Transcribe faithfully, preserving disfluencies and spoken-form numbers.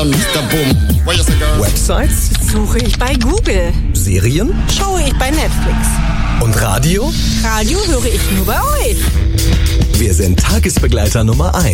Websites? Suche ich bei Google. Serien? Schaue ich bei Netflix. Und Radio? Radio höre ich nur bei euch. Wir sind Tagesbegleiter Nummer eins.